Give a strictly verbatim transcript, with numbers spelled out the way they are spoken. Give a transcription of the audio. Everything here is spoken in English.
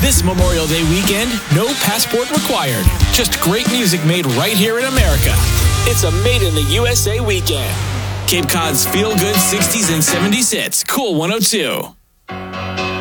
This Memorial Day weekend, no passport required. Just great music made right here in America. It's a Made in the U S A weekend. Cape Cod's feel-good sixties and seventies hits. Cool one oh two.